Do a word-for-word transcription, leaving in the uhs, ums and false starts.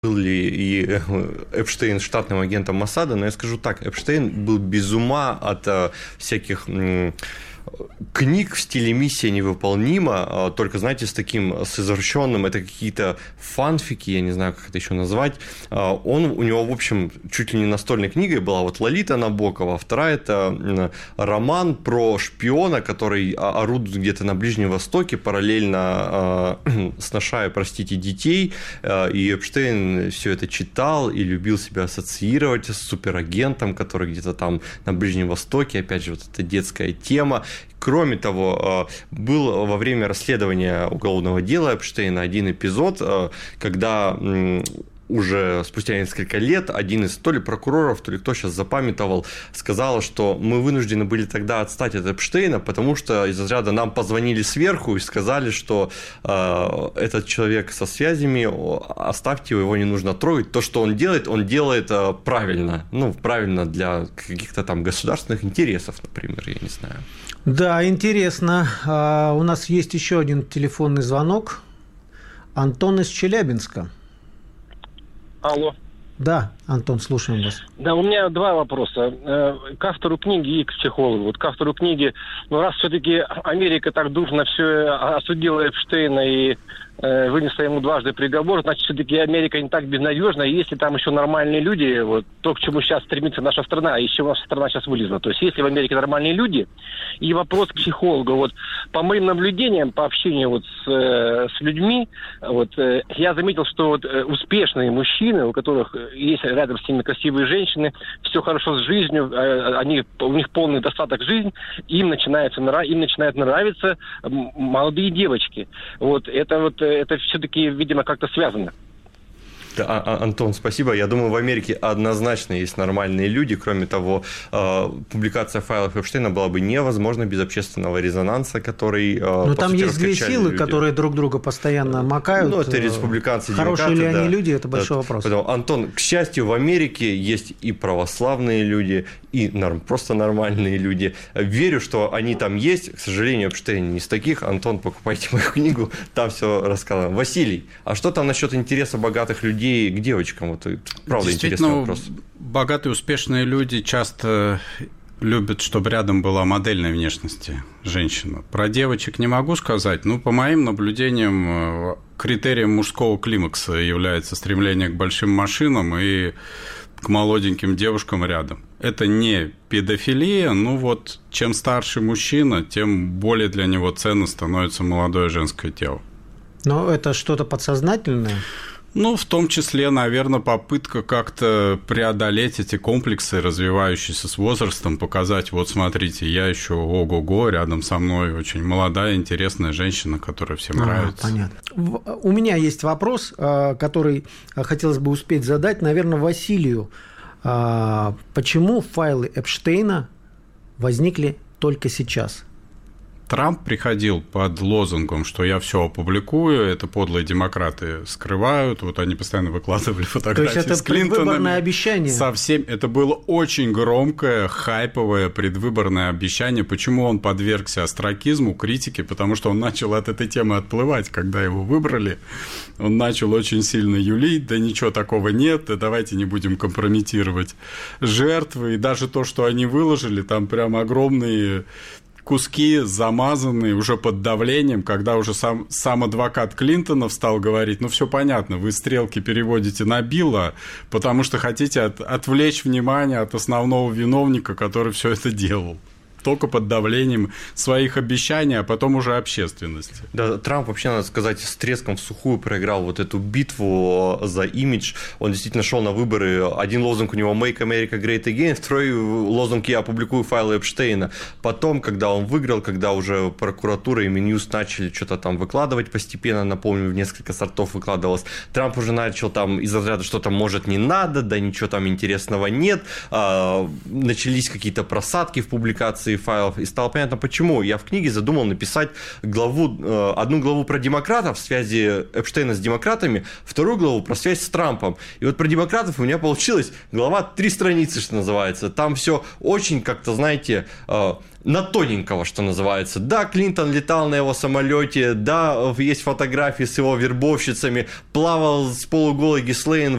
был ли и Эпштейн штатным агентом Моссада, но я скажу так, Эпштейн был без ума от всяких книг в стиле «Миссия невыполнима», только, знаете, с таким, с извращенным, это какие-то фанфики, я не знаю, как это еще назвать. Он, у него, в общем, чуть ли не настольной книгой была вот «Лолита Набокова», вторая – это роман про шпиона, который орудует где-то на Ближнем Востоке, параллельно сношая, простите, детей, и Эпштейн все это читал и любил себя ассоциировать с суперагентом, который где-то там на Ближнем Востоке, опять же, вот эта детская тема. Кроме того, был во время расследования уголовного дела Эпштейна один эпизод, когда уже спустя несколько лет один из то ли прокуроров, то ли кто сейчас запамятовал, сказал, что мы вынуждены были тогда отстать от Эпштейна, потому что из разряда нам позвонили сверху и сказали, что э, этот человек со связями, оставьте его, его не нужно трогать. То, что он делает, он делает э, правильно. Ну, правильно для каких-то там государственных интересов, например, я не знаю. Да, интересно. А, у нас есть еще один телефонный звонок. Антон из Челябинска. Алло. Да, Антон, слушаем вас. Да, у меня два вопроса. К автору книги и к психологу. Вот к автору книги, ну раз все-таки Америка так душно все осудила Эпштейна и вынесла ему дважды приговор, значит, все-таки Америка не так безнадежна, и если там еще нормальные люди, вот то, к чему сейчас стремится наша страна, и из чего наша страна сейчас вылезла. То есть, если в Америке нормальные люди, и вопрос к психологу, вот по моим наблюдениям, по общению вот с, с людьми, вот я заметил, что вот успешные мужчины, у которых есть рядом с ними красивые женщины, все хорошо с жизнью, они, у них полный достаток жизни, им, начинается, им начинают нравиться молодые девочки. Вот это вот это все-таки, видимо, как-то связано. Да, Антон, спасибо. Я думаю, в Америке однозначно есть нормальные люди. Кроме того, публикация файлов Эпштейна была бы невозможна без общественного резонанса, который... Но там есть две силы, люди. которые друг друга постоянно макают. Ну, это республиканцы и демократы. Хорошие ли да. они люди, это большой да. вопрос. Поэтому, Антон, к счастью, в Америке есть и православные люди, и норм, просто нормальные люди. Верю, что они там есть. К сожалению, Эпштейн не из таких. Антон, покупайте мою книгу, там все рассказано. Василий, а что там насчет интереса богатых людей к девочкам? Вот, правда, интересный вопрос. Богатые, успешные люди часто любят, чтобы рядом была модельной внешности женщина. Про девочек не могу сказать, но по моим наблюдениям критерием мужского климакса является стремление к большим машинам и к молоденьким девушкам рядом. Это не педофилия, но вот чем старше мужчина, тем более для него ценно становится молодое женское тело. Но это что-то подсознательное? Ну, в том числе, наверное, попытка как-то преодолеть эти комплексы, развивающиеся с возрастом, показать, вот смотрите, я еще ого-го, рядом со мной очень молодая, интересная женщина, которая всем а, нравится. Понятно. У меня есть вопрос, который хотелось бы успеть задать, наверное, Василию. Почему файлы Эпштейна возникли только сейчас? Трамп приходил под лозунгом, что я все опубликую, это подлые демократы скрывают, вот они постоянно выкладывали фотографии с Клинтоном. То есть это предвыборное обещание? Совсем, это было очень громкое, хайповое предвыборное обещание. Почему он подвергся остракизму, критике? Потому что он начал от этой темы отплывать, когда его выбрали. Он начал очень сильно юлить, да ничего такого нет, да давайте не будем компрометировать жертвы. И даже то, что они выложили, там прям огромные... куски замазанные уже под давлением, когда уже сам, сам адвокат Клинтона встал говорить, ну, все понятно, вы стрелки переводите на Билла, потому что хотите от, отвлечь внимание от основного виновника, который все это делал. Только под давлением своих обещаний, а потом уже общественности. Да, Трамп вообще, надо сказать, с треском в сухую проиграл вот эту битву за имидж. Он действительно шел на выборы. Один лозунг у него «Make America Great Again», второй лозунг «Я опубликую файлы Эпштейна». Потом, когда он выиграл, когда уже прокуратура и Минюст начали что-то там выкладывать постепенно, напомню, в несколько сортов выкладывалось, Трамп уже начал там из разряда что-то может не надо, да ничего там интересного нет. Начались какие-то просадки в публикации конфискации файлов, и стало понятно, почему. Я в книге задумал написать главу, одну главу про демократов, связи Эпштейна с демократами, вторую главу про связь с Трампом. И вот про демократов у меня получилась глава три страницы, что называется. Там все очень как-то, знаете, на тоненького, что называется. Да, Клинтон летал на его самолете, да, есть фотографии с его вербовщицами, плавал с полуголой Гhislaine